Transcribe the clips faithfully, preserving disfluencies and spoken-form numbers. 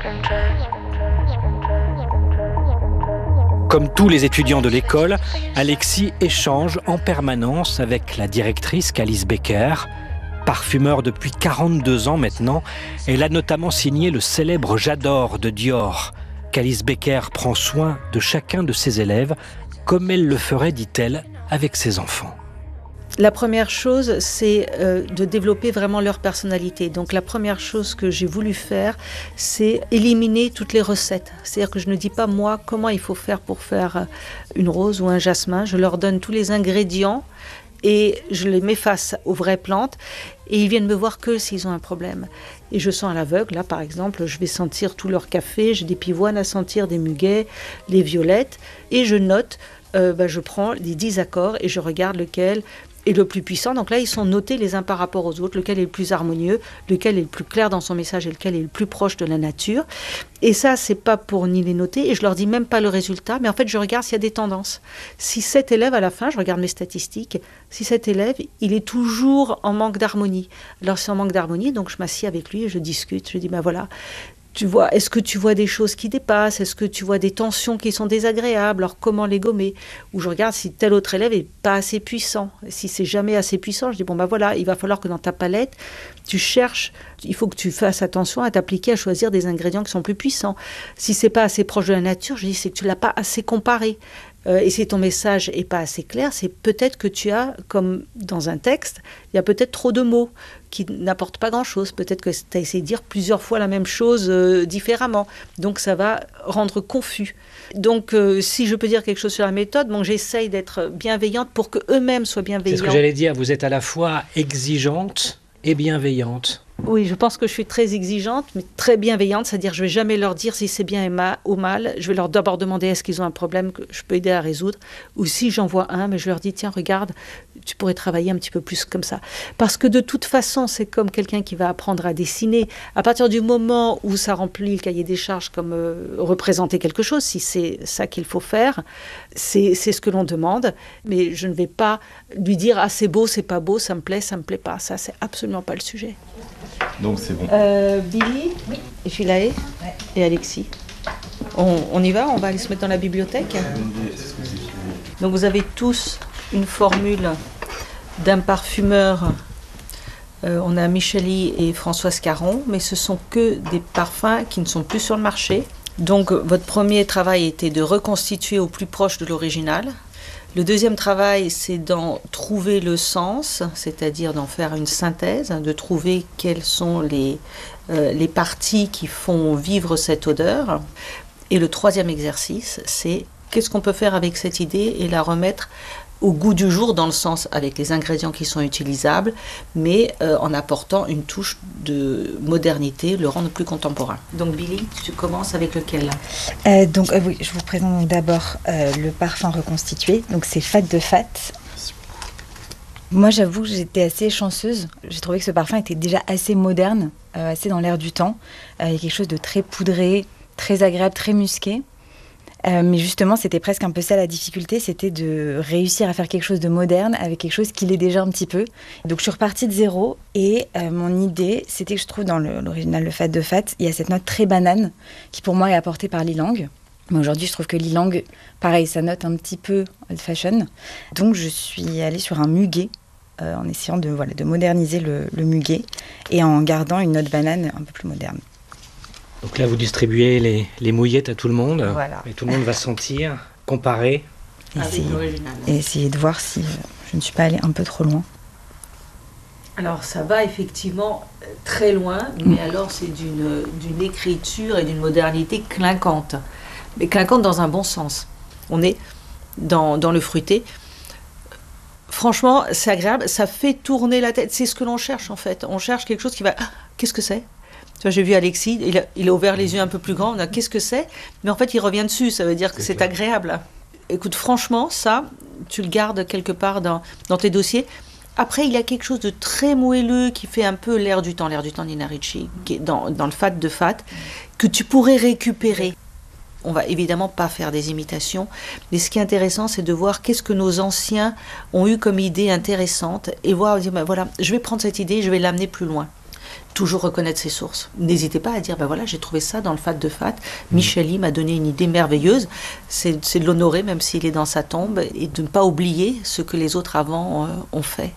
Comme tous les étudiants de l'école, Alexis échange en permanence avec la directrice Calice Becker. Parfumeur depuis quarante-deux ans maintenant, elle a notamment signé le célèbre J'adore de Dior. Calice Becker prend soin de chacun de ses élèves, comme elle le ferait, dit-elle, avec ses enfants. La première chose, c'est euh, de développer vraiment leur personnalité. Donc la première chose que j'ai voulu faire, c'est éliminer toutes les recettes. C'est-à-dire que je ne dis pas, moi, comment il faut faire pour faire une rose ou un jasmin. Je leur donne tous les ingrédients et je les mets face aux vraies plantes. Et ils viennent me voir que s'ils ont un problème. Et je sens à l'aveugle, là par exemple, je vais sentir tout leur café, j'ai des pivoines à sentir, des muguets, les violettes. Et je note, euh, bah, je prends les dix accords et je regarde lequel est le plus puissant. Donc là, ils sont notés les uns par rapport aux autres, lequel est le plus harmonieux, lequel est le plus clair dans son message et lequel est le plus proche de la nature. Et ça, c'est pas pour ni les noter, et je leur dis même pas le résultat, mais en fait, je regarde s'il y a des tendances. Si cet élève, à la fin, je regarde mes statistiques, si cet élève, il est toujours en manque d'harmonie. Alors, c'est en manque d'harmonie, donc je m'assieds avec lui et je discute. Je dis, ben voilà, tu vois, est-ce que tu vois des choses qui dépassent? Est-ce que tu vois des tensions qui sont désagréables? Alors, comment les gommer? Ou je regarde si tel autre élève est pas assez puissant. Si c'est jamais assez puissant, je dis, bon, ben voilà, il va falloir que dans ta palette, tu cherches, il faut que tu fasses attention à t'appliquer à choisir des ingrédients qui sont plus puissants. Si c'est pas assez proche de la nature, je dis, c'est que tu l'as pas assez comparé. Euh, et si ton message est pas assez clair, c'est peut-être que tu as, comme dans un texte, il y a peut-être trop de mots qui n'apportent pas grand-chose. Peut-être que tu as essayé de dire plusieurs fois la même chose euh, différemment. Donc ça va rendre confus. Donc euh, si je peux dire quelque chose sur la méthode, bon, j'essaye d'être bienveillante pour qu'eux-mêmes soient bienveillants. C'est ce que j'allais dire, vous êtes à la fois exigeante et bienveillante. Oui, je pense que je suis très exigeante, mais très bienveillante, c'est-à-dire je ne vais jamais leur dire si c'est bien ou mal. Je vais leur d'abord demander est-ce qu'ils ont un problème que je peux aider à résoudre. Ou si j'en vois un, mais je leur dis tiens, regarde, tu pourrais travailler un petit peu plus comme ça. Parce que de toute façon, c'est comme quelqu'un qui va apprendre à dessiner. À partir du moment où ça remplit le cahier des charges comme euh, représenter quelque chose, si c'est ça qu'il faut faire, c'est, c'est ce que l'on demande. Mais je ne vais pas lui dire ah c'est beau, c'est pas beau, ça me plaît, ça me plaît pas. Ça, c'est absolument pas le sujet. Donc c'est bon. Euh, Billy oui. Et Philae ouais. Et Alexis. On, on y va, on va aller se mettre dans la bibliothèque. Donc vous avez tous une formule d'un parfumeur. Euh, on a Micheli et Françoise Caron, mais ce sont que des parfums qui ne sont plus sur le marché. Donc votre premier travail était de reconstituer au plus proche de l'original. Le deuxième travail, c'est d'en trouver le sens, c'est-à-dire d'en faire une synthèse, de trouver quelles sont les, euh, les parties qui font vivre cette odeur. Et le troisième exercice, c'est qu'est-ce qu'on peut faire avec cette idée et la remettre au goût du jour, dans le sens avec les ingrédients qui sont utilisables, mais euh, en apportant une touche de modernité, le rendre plus contemporain. Donc Billy, tu commences avec lequel euh, Donc euh, oui, je vous présente d'abord euh, le parfum reconstitué. Donc c'est Fat de Fat. Moi, j'avoue que j'étais assez chanceuse. J'ai trouvé que ce parfum était déjà assez moderne, euh, assez dans l'air du temps. Euh, il y a quelque chose de très poudré, très agréable, très musqué. Euh, mais justement, c'était presque un peu ça la difficulté, c'était de réussir à faire quelque chose de moderne avec quelque chose qui l'est déjà un petit peu. Donc je suis repartie de zéro et euh, mon idée, c'était que je trouve dans le, l'original, le Fat de Fat, il y a cette note très banane qui pour moi est apportée par l'ylang. Mais aujourd'hui, je trouve que l'ylang, pareil, ça note un petit peu old fashion. Donc je suis allée sur un muguet euh, en essayant de, voilà, de moderniser le, le muguet et en gardant une note banane un peu plus moderne. Donc là, vous distribuez les, les mouillettes à tout le monde. Voilà. Et tout le monde va sentir, comparer. Essayer, et essayer de voir si euh, je ne suis pas allée un peu trop loin. Alors, ça va effectivement très loin, mais mmh. alors c'est d'une, d'une écriture et d'une modernité clinquante. Mais clinquante dans un bon sens. On est dans, dans le fruité. Franchement, c'est agréable. Ça fait tourner la tête. C'est ce que l'on cherche, en fait. On cherche quelque chose qui va... Ah, qu'est-ce que c'est ? Tu vois, j'ai vu Alexis, il a, il a ouvert les yeux un peu plus grands, on a qu'est-ce que c'est ? Mais en fait, il revient dessus, ça veut dire que c'est, c'est agréable. Écoute, franchement, ça, tu le gardes quelque part dans, dans tes dossiers. Après, il y a quelque chose de très moelleux qui fait un peu l'air du temps, l'air du temps d'Ina Ricci, qui est dans, dans le Fat de Fat, que tu pourrais récupérer. On va évidemment pas faire des imitations, mais ce qui est intéressant, c'est de voir qu'est-ce que nos anciens ont eu comme idée intéressante et voir, dire, ben voilà, je vais prendre cette idée, je vais l'amener plus loin. toujours reconnaître ses sources. N'hésitez pas à dire, ben voilà, j'ai trouvé ça dans le fat de fat. Micheli m'a donné une idée merveilleuse. C'est, c'est de l'honorer, même s'il est dans sa tombe, et de ne pas oublier ce que les autres avant euh, ont fait.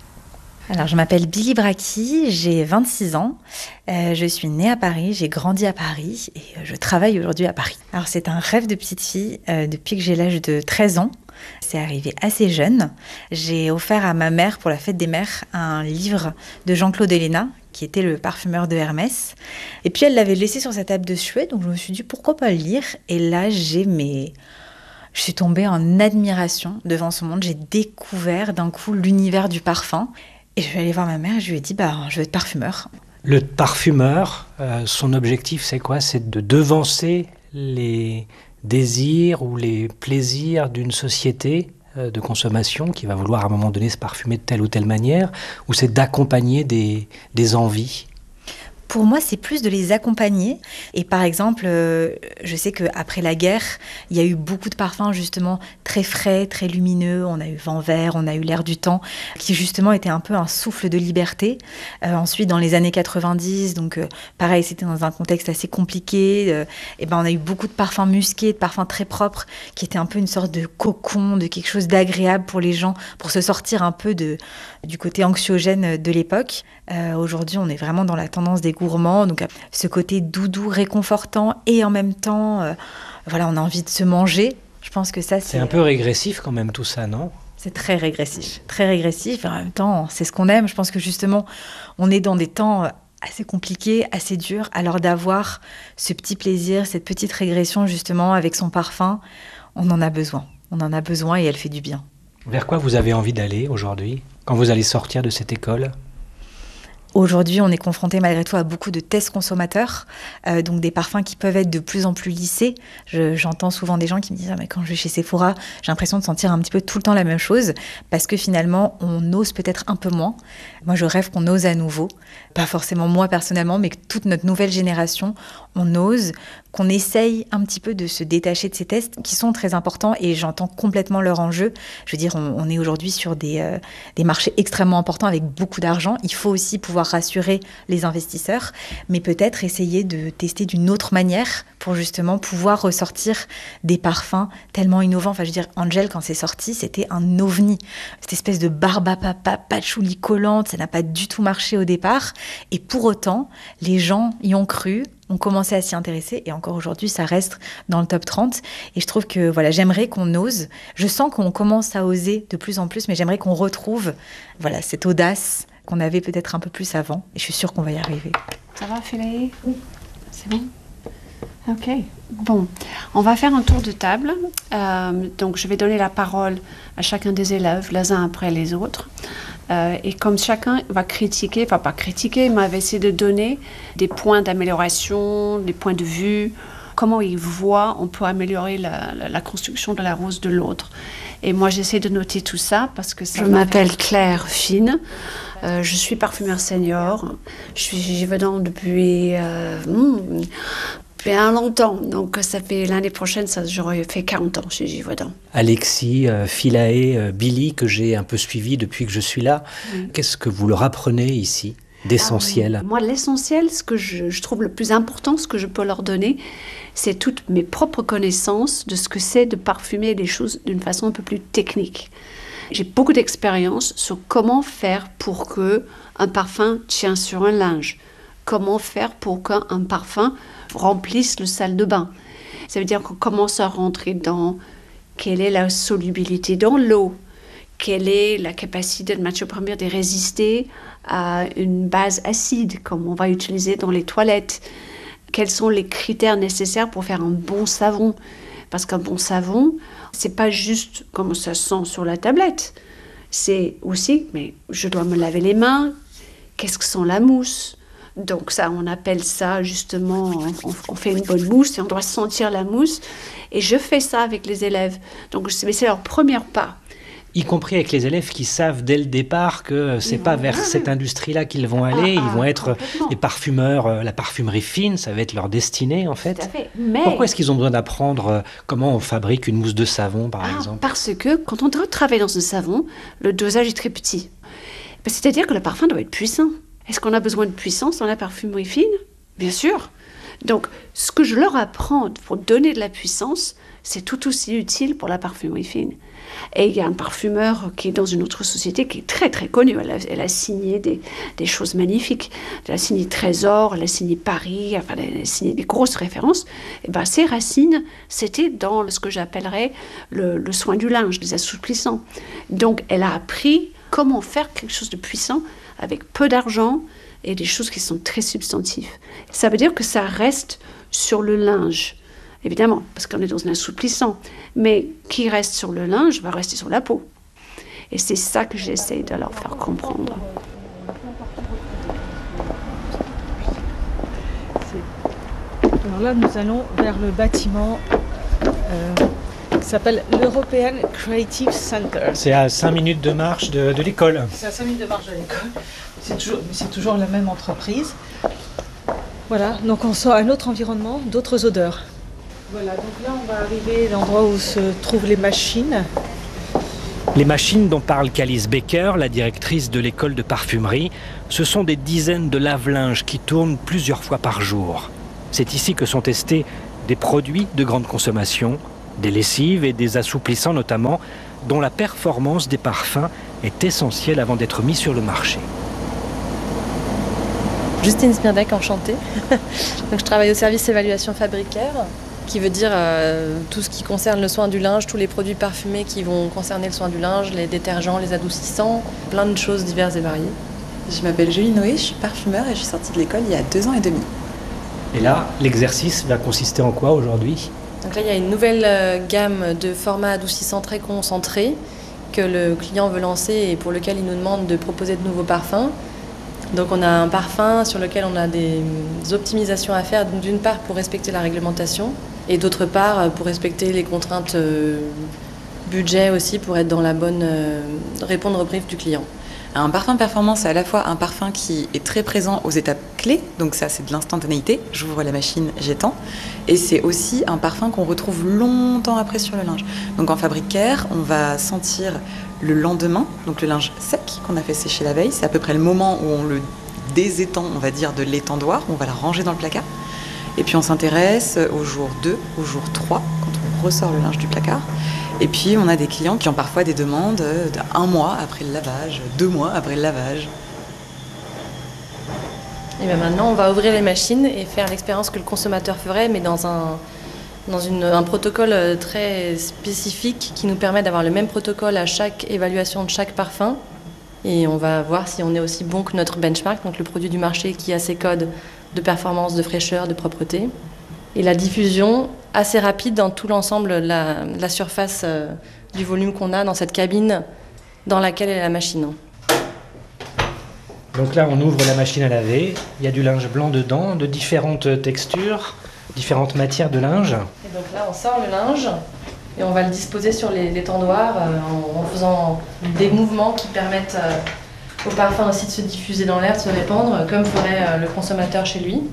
Alors, je m'appelle Billy Bracchi, j'ai vingt-six ans. Euh, je suis née à Paris, j'ai grandi à Paris et je travaille aujourd'hui à Paris. Alors, c'est un rêve de petite fille euh, depuis que j'ai l'âge de treize ans. C'est arrivé assez jeune. J'ai offert à ma mère, pour la fête des mères, un livre de Jean-Claude Ellena, qui était le parfumeur de Hermès. Et puis, elle l'avait laissé sur sa table de chevet, donc je me suis dit, pourquoi pas le lire ? Et là, j'ai mes... Je suis tombée en admiration devant ce monde. J'ai découvert d'un coup l'univers du parfum. Et je suis allée voir ma mère et je lui ai dit, bah, je veux être parfumeur. Le parfumeur, euh, son objectif, c'est quoi ? C'est de devancer les désirs ou les plaisirs d'une société euh, de consommation qui va vouloir à un moment donné se parfumer de telle ou telle manière, ou c'est d'accompagner des, des envies ? Pour moi, c'est plus de les accompagner. Et par exemple, euh, je sais qu'après la guerre, il y a eu beaucoup de parfums justement très frais, très lumineux. On a eu Vent Vert, on a eu L'air du temps, qui justement était un peu un souffle de liberté. Euh, ensuite, dans les années quatre-vingt-dix, donc euh, pareil, c'était dans un contexte assez compliqué. Euh, et ben, on a eu beaucoup de parfums musqués, de parfums très propres, qui étaient un peu une sorte de cocon, de quelque chose d'agréable pour les gens, pour se sortir un peu de, du côté anxiogène de l'époque. Euh, aujourd'hui, on est vraiment dans la tendance des gourmands, donc ce côté doudou, réconfortant, et en même temps, euh, voilà, on a envie de se manger. Je pense que ça, c'est... C'est un peu régressif quand même tout ça, non ? C'est très régressif, très régressif, et en même temps, c'est ce qu'on aime. Je pense que justement, on est dans des temps assez compliqués, assez durs, alors d'avoir ce petit plaisir, cette petite régression justement avec son parfum, on en a besoin. On en a besoin et elle fait du bien. Vers quoi vous avez envie d'aller aujourd'hui, quand vous allez sortir de cette école ? Aujourd'hui, on est confronté malgré tout à beaucoup de tests consommateurs, euh, donc des parfums qui peuvent être de plus en plus lissés. Je, j'entends souvent des gens qui me disent ah, mais quand je vais chez Sephora, j'ai l'impression de sentir un petit peu tout le temps la même chose, parce que finalement, on ose peut-être un peu moins. Moi, je rêve qu'on ose à nouveau. Pas forcément moi personnellement, mais que toute notre nouvelle génération, on ose, qu'on essaye un petit peu de se détacher de ces tests qui sont très importants et j'entends complètement leur enjeu. Je veux dire, on, on est aujourd'hui sur des, euh, des marchés extrêmement importants avec beaucoup d'argent. Il faut aussi pouvoir rassurer les investisseurs, mais peut-être essayer de tester d'une autre manière pour justement pouvoir ressortir des parfums tellement innovants. Enfin, je veux dire, Angel, quand c'est sorti, c'était un ovni. Cette espèce de barbe à papa, patchouli collante, ça n'a pas du tout marché au départ. Et pour autant, les gens y ont cru, ont commencé à s'y intéresser et encore aujourd'hui, ça reste dans le top trente. Et je trouve que voilà, j'aimerais qu'on ose. Je sens qu'on commence à oser de plus en plus, mais j'aimerais qu'on retrouve voilà, cette audace qu'on avait peut-être un peu plus avant. Et je suis sûre qu'on va y arriver. Ça va, Philae ? Oui. C'est bon ? Ok. Bon, on va faire un tour de table. Euh, donc, je vais donner la parole à chacun des élèves, les uns après les autres. Euh, et comme chacun va critiquer, enfin pas critiquer, mais va essayer de donner des points d'amélioration, des points de vue, comment il voit on peut améliorer la, la, la construction de la rose de l'autre. Et moi, j'essaie de noter tout ça parce que ça Je m'appelle Claire Fine, euh, je suis parfumeur senior, je suis chez Givaudan depuis euh, hmm, bien longtemps, donc ça fait l'année prochaine, ça, j'aurais fait quarante ans chez Givaudan. Alexis, euh, Philae, euh, Billy, que j'ai un peu suivi depuis que je suis là, oui. Qu'est-ce que vous leur apprenez ici d'essentiel ? ah, Moi, l'essentiel, ce que je, je trouve le plus important, ce que je peux leur donner, c'est toutes mes propres connaissances de ce que c'est de parfumer les choses d'une façon un peu plus technique. J'ai beaucoup d'expérience sur comment faire pour qu'un parfum tienne sur un linge, comment faire pour qu'un parfum remplisse le salle de bain. Ça veut dire qu'on commence à rentrer dans quelle est la solubilité dans l'eau, quelle est la capacité de matière première de résister à une base acide, comme on va utiliser dans les toilettes. Quels sont les critères nécessaires pour faire un bon savon ? Parce qu'un bon savon, c'est pas juste comme ça sent sur la tablette. C'est aussi, mais je dois me laver les mains, qu'est-ce que sent la mousse ? Donc ça, on appelle ça justement, on, on fait une bonne mousse et on doit sentir la mousse. Et je fais ça avec les élèves. Donc c'est, c'est leur premier pas. Y compris avec les élèves qui savent dès le départ que c'est pas vers cette industrie-là qu'ils vont aller. Ah, ah, Ils vont être des parfumeurs, euh, la parfumerie fine, ça va être leur destinée en fait. Tout à fait. Mais... Pourquoi est-ce qu'ils ont besoin d'apprendre euh, comment on fabrique une mousse de savon par ah, exemple ? Parce que quand on travaille dans un savon, le dosage est très petit. C'est-à-dire que le parfum doit être puissant. Est-ce qu'on a besoin de puissance dans la parfumerie fine? Bien sûr. Donc, ce que je leur apprends pour donner de la puissance, c'est tout aussi utile pour la parfumerie fine. Et il y a un parfumeur qui est dans une autre société qui est très très connu. Elle a, elle a signé des, des choses magnifiques. Elle a signé Trésor, elle a signé Paris, enfin, elle a signé des grosses références. Et ben, ses racines, c'était dans ce que j'appellerais le, le soin du linge, les assouplissants. Donc, elle a appris comment faire quelque chose de puissant avec peu d'argent et des choses qui sont très substantives. Ça veut dire que ça reste sur le linge. Évidemment, parce qu'on est dans un assouplissant. Mais qui reste sur le linge va rester sur la peau. Et c'est ça que j'essaie de leur faire comprendre. Alors là, nous allons vers le bâtiment euh, qui s'appelle l'European Creative Center. C'est à cinq minutes de marche de, de l'école. C'est à cinq minutes de marche de l'école. C'est toujours, c'est toujours la même entreprise. Voilà, donc on sort à un autre environnement, d'autres odeurs. Voilà, donc là on va arriver à l'endroit où se trouvent les machines. Les machines dont parle Calice Becker, la directrice de l'école de parfumerie, ce sont des dizaines de lave-linges qui tournent plusieurs fois par jour. C'est ici que sont testés des produits de grande consommation, des lessives et des assouplissants notamment, dont la performance des parfums est essentielle avant d'être mis sur le marché. Justine Smirdek, enchantée. Donc, je travaille au service évaluation fabricaire, qui veut dire euh, tout ce qui concerne le soin du linge, tous les produits parfumés qui vont concerner le soin du linge, les détergents, les adoucissants, plein de choses diverses et variées. Je m'appelle Julie Noé, je suis parfumeur et je suis sortie de l'école il y a deux ans et demi. Et là, l'exercice va consister en quoi aujourd'hui? Donc là, il y a une nouvelle euh, gamme de formats adoucissants très concentrés que le client veut lancer et pour lequel il nous demande de proposer de nouveaux parfums. Donc on a un parfum sur lequel on a des optimisations à faire, d'une part pour respecter la réglementation et d'autre part pour respecter les contraintes euh, budget aussi, pour être dans la bonne euh, répondre aux briefs du client. Un parfum performance, c'est à la fois un parfum qui est très présent aux étapes clés, donc ça c'est de l'instantanéité, j'ouvre la machine, j'étends, et c'est aussi un parfum qu'on retrouve longtemps après sur le linge. Donc en fabrique care, on va sentir le lendemain, donc le linge sec qu'on a fait sécher la veille, c'est à peu près le moment où on le désétend, on va dire, de l'étendoir, on va la ranger dans le placard, et puis on s'intéresse au jour deux, au jour trois, quand on ressort le linge du placard. Et puis, on a des clients qui ont parfois des demandes d'un mois après le lavage, deux mois après le lavage. Et bien maintenant, on va ouvrir les machines et faire l'expérience que le consommateur ferait, mais dans un, dans une, un protocole très spécifique qui nous permet d'avoir le même protocole à chaque évaluation de chaque parfum. Et on va voir si on est aussi bon que notre benchmark, donc le produit du marché qui a ses codes de performance, de fraîcheur, de propreté. Et la diffusion assez rapide dans tout l'ensemble de la, la surface euh, du volume qu'on a dans cette cabine dans laquelle est la machine. Donc là, on ouvre la machine à laver. Il y a du linge blanc dedans, de différentes textures, différentes matières de linge. Et donc là, on sort le linge et on va le disposer sur les, les tendoirs euh, en, en faisant des mouvements qui permettent euh, au parfum aussi de se diffuser dans l'air, de se répandre, comme ferait euh, le consommateur chez lui.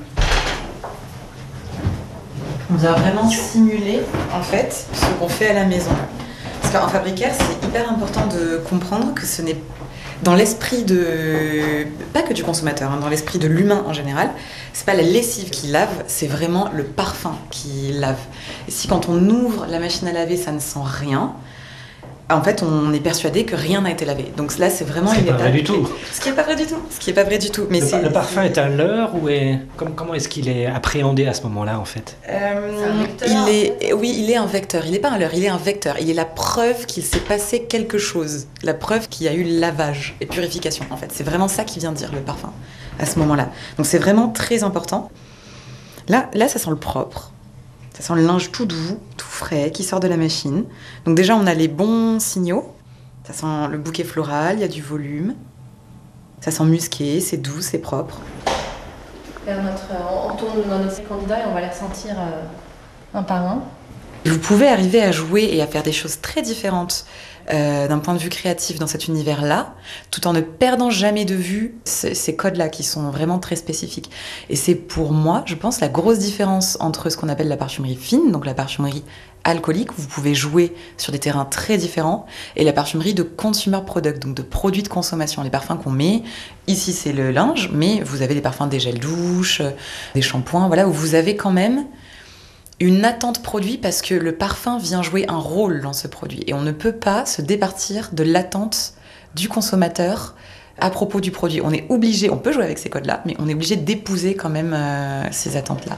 On vient vraiment simuler, en fait, ce qu'on fait à la maison. Parce qu'en fabrique care, c'est hyper important de comprendre que ce n'est dans l'esprit de, pas que du consommateur, hein, dans l'esprit de l'humain en général, c'est pas la lessive qui lave, c'est vraiment le parfum qui lave. Et si quand on ouvre la machine à laver, ça ne sent rien, en fait, on est persuadé que rien n'a été lavé. Donc là, c'est vraiment une étape. C'est pas vrai du tout. Ce qui n'est pas vrai du tout. Ce qui est pas vrai du tout. Mais le, c'est, le parfum est un leurre ou est comment, comment est-ce qu'il est appréhendé à ce moment-là en fait? euh, C'est un vecteur, il est, en fait. Oui, il est un vecteur. Il n'est pas un leurre. Il est un vecteur. Il est la preuve qu'il s'est passé quelque chose. La preuve qu'il y a eu lavage et purification. En fait, c'est vraiment ça qui vient dire le parfum à ce moment-là. Donc c'est vraiment très important. Là, là, ça sent le propre. Ça sent le linge tout doux, tout frais, qui sort de la machine. Donc déjà, on a les bons signaux. Ça sent le bouquet floral, il y a du volume. Ça sent musqué, c'est doux, c'est propre. Vers notre, on tourne dans nos candidats et on va les ressentir euh, un par un. Vous pouvez arriver à jouer et à faire des choses très différentes euh, d'un point de vue créatif dans cet univers-là, tout en ne perdant jamais de vue ces, ces codes-là qui sont vraiment très spécifiques. Et c'est pour moi, je pense, la grosse différence entre ce qu'on appelle la parfumerie fine, donc la parfumerie alcoolique, où vous pouvez jouer sur des terrains très différents, et la parfumerie de consumer product, donc de produits de consommation. Les parfums qu'on met, ici c'est le linge, mais vous avez des parfums, des gels douche, des shampoings, voilà, où vous avez quand même une attente produit parce que le parfum vient jouer un rôle dans ce produit. Et on ne peut pas se départir de l'attente du consommateur à propos du produit. On est obligé, on peut jouer avec ces codes-là, mais on est obligé d'épouser quand même euh, ces attentes-là.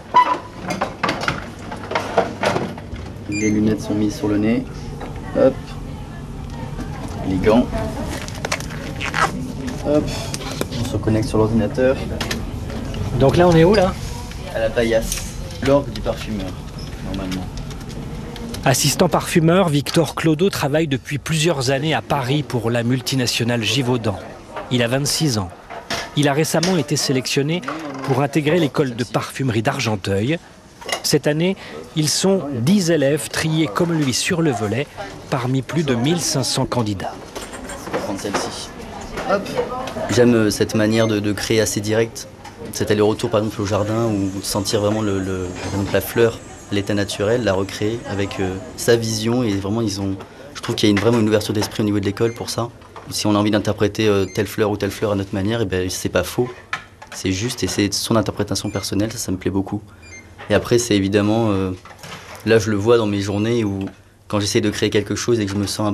Les lunettes sont mises sur le nez. Hop. Les gants. Hop. On se connecte sur l'ordinateur. Donc là, on est où, là ? À la paillasse. L'orgue du parfumeur, normalement. Assistant parfumeur, Victor Clodo travaille depuis plusieurs années à Paris pour la multinationale Givaudan. Il a vingt-six ans. Il a récemment été sélectionné pour intégrer l'école de parfumerie d'Argenteuil. Cette année, ils sont dix élèves triés comme lui sur le volet parmi plus de mille cinq cents candidats. On va prendre celle-ci. Hop. J'aime cette manière de, de créer assez direct. Cet aller-retour par exemple au jardin ou sentir vraiment le, le, par exemple, la fleur, l'état naturel, la recréer avec euh, sa vision et vraiment ils ont, je trouve qu'il y a une, vraiment une ouverture d'esprit au niveau de l'école pour ça. Si on a envie d'interpréter euh, telle fleur ou telle fleur à notre manière, et ben c'est pas faux, c'est juste et c'est son interprétation personnelle, ça, ça me plaît beaucoup. Et après c'est évidemment, euh, là je le vois dans mes journées où quand j'essaie de créer quelque chose et que je me sens un